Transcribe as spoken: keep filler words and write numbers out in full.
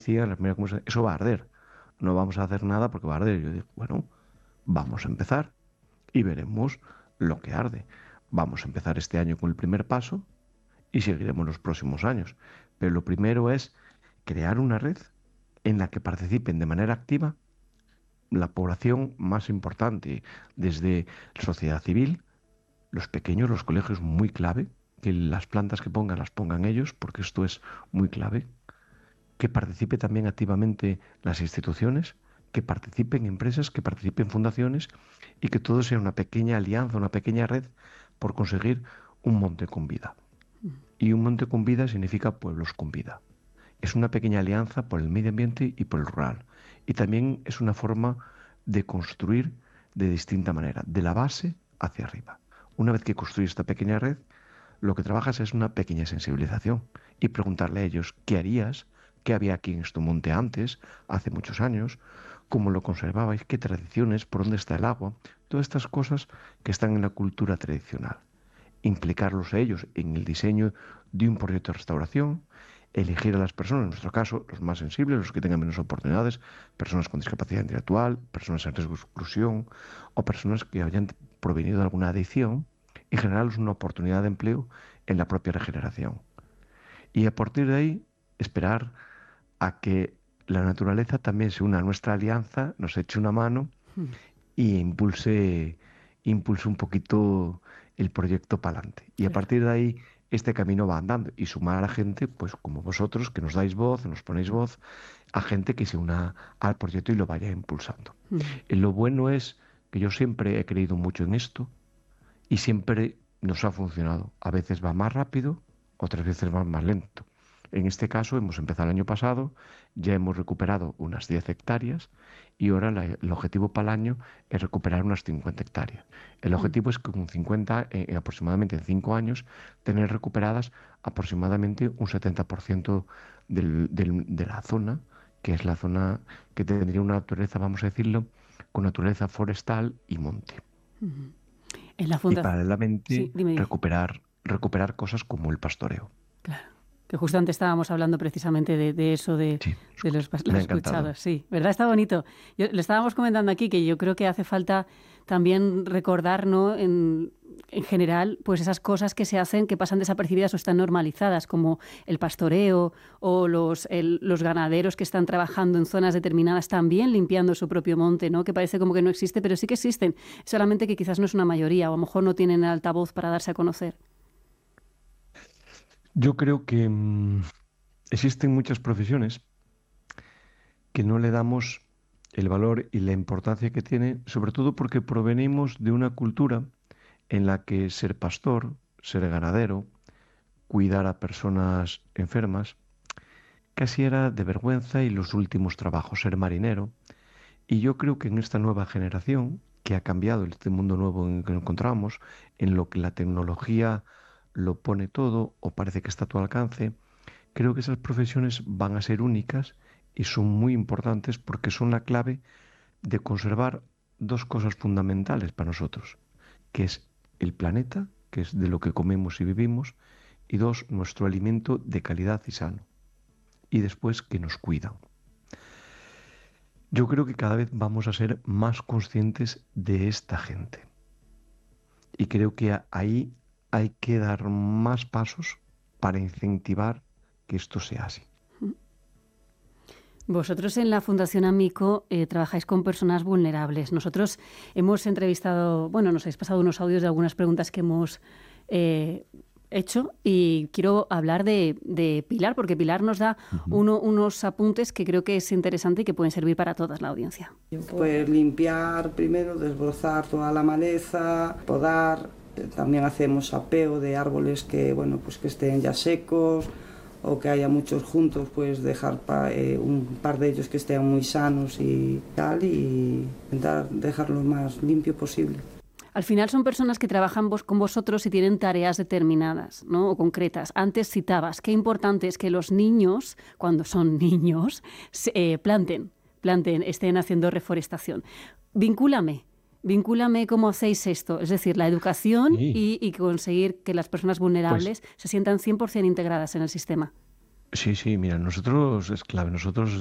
decía, la primera conversación, eso va a arder. No vamos a hacer nada porque va a arder. Yo digo, bueno, vamos a empezar y veremos lo que arde. Vamos a empezar este año con el primer paso y seguiremos los próximos años. Pero lo primero es crear una red en la que participen de manera activa la población más importante, desde la sociedad civil, los pequeños, los colegios, muy clave, que las plantas que pongan las pongan ellos, porque esto es muy clave, que participe también activamente las instituciones, que participen empresas, que participen fundaciones y que todo sea una pequeña alianza, una pequeña red por conseguir un monte con vida. Y un monte con vida significa pueblos con vida. Es una pequeña alianza por el medio ambiente y por el rural. Y también es una forma de construir de distinta manera, de la base hacia arriba. Una vez que construyes esta pequeña red, lo que trabajas es una pequeña sensibilización y preguntarle a ellos qué harías, qué había aquí en este monte antes, hace muchos años, cómo lo conservabais, qué tradiciones, por dónde está el agua, todas estas cosas que están en la cultura tradicional. Implicarlos a ellos en el diseño de un proyecto de restauración, elegir a las personas, en nuestro caso, los más sensibles, los que tengan menos oportunidades, personas con discapacidad intelectual, personas en riesgo de exclusión o personas que hayan provenido de alguna adicción, y generarles una oportunidad de empleo en la propia regeneración. Y a partir de ahí, esperar a que la naturaleza también se una a nuestra alianza, nos eche una mano Mm. y impulse, impulse un poquito el proyecto para adelante. Y a Claro. partir de ahí, este camino va andando y sumar a la gente, pues como vosotros, que nos dais voz, nos ponéis voz, a gente que se una al proyecto y lo vaya impulsando. Mm. Y lo bueno es que yo siempre he creído mucho en esto y siempre nos ha funcionado. A veces va más rápido, otras veces va más lento. En este caso hemos empezado el año pasado, ya hemos recuperado unas diez hectáreas y ahora la- el objetivo para el año es recuperar unas cincuenta hectáreas. El Mm. objetivo es que con cincuenta, eh, aproximadamente en cinco años, tener recuperadas aproximadamente un setenta por ciento del- del- de la zona, que es la zona que tendría una naturaleza, vamos a decirlo, con naturaleza forestal y monte. Mm. En la Y fundación. Sí, paralelamente dime, dime. recuperar, recuperar cosas como el pastoreo. Claro. Que justo antes estábamos hablando precisamente de, de eso, de, Sí, de los, pas- me ha las encantado. escuchadas. Sí, ¿verdad? Está bonito. Yo, le estábamos comentando aquí que yo creo que hace falta también recordar, ¿no? En, en general, pues esas cosas que se hacen que pasan desapercibidas o están normalizadas, como el pastoreo o los, el- los ganaderos que están trabajando en zonas determinadas también limpiando su propio monte, ¿no? Que parece como que no existe, pero sí que existen. Solamente que quizás no es una mayoría o a lo mejor no tienen altavoz para darse a conocer. Yo creo que mm, existen muchas profesiones que no le damos el valor y la importancia que tiene, sobre todo porque provenimos de una cultura en la que ser pastor, ser ganadero, cuidar a personas enfermas, casi era de vergüenza y los últimos trabajos, ser marinero. Y yo creo que en esta nueva generación, que ha cambiado este mundo nuevo en el que nos encontramos, en lo que la tecnología lo pone todo o parece que está a tu alcance, creo que esas profesiones van a ser únicas y son muy importantes porque son la clave de conservar dos cosas fundamentales para nosotros, que es el planeta, que es de lo que comemos y vivimos, y dos, nuestro alimento de calidad y sano, y después que nos cuidan. Yo creo que cada vez vamos a ser más conscientes de esta gente. Y creo que a- ahí hay que dar más pasos para incentivar que esto sea así. Vosotros en la Fundación Amico eh, trabajáis con personas vulnerables. Nosotros hemos entrevistado, bueno, nos habéis pasado unos audios de algunas preguntas que hemos eh, hecho y quiero hablar de, de Pilar, porque Pilar nos da Ujú. uno, unos apuntes que creo que es interesante y que pueden servir para toda la audiencia. Pues limpiar primero, desbrozar toda la maleza, podar, eh, también hacemos apeo de árboles que, bueno, pues que estén ya secos o que haya muchos juntos, pues dejar pa, eh, un par de ellos que estén muy sanos y tal, y intentar dejarlo lo más limpio posible. Al final son personas que trabajan vos, con vosotros y tienen tareas determinadas, ¿no? O concretas. Antes citabas qué importante es que los niños, cuando son niños, se, eh, planten, planten, estén haciendo reforestación. Vincúlame, vincúlame cómo hacéis esto, es decir, la educación Sí, y, y conseguir que las personas pues vulnerables se sientan cien por ciento integradas en el sistema. Sí, sí, mira, nosotros es clave. Nosotros